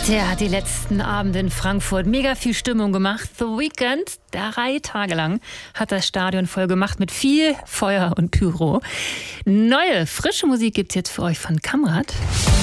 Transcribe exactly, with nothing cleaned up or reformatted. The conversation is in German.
Der hat die letzten Abende in Frankfurt mega viel Stimmung gemacht. The Weeknd, drei Tage lang, hat das Stadion voll gemacht mit viel Feuer und Pyro. Neue, frische Musik gibt's jetzt für euch von Kamrat.